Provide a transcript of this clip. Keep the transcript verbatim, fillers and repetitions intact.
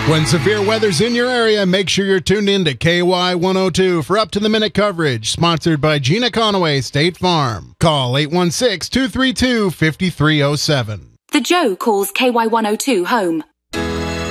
When severe weather's in your area, make sure you're tuned in to K Y one oh two for up-to-the-minute coverage, sponsored by Gina Conaway State Farm. Call eight one six, two three two, five three oh seven. The Joe calls K Y one oh two home.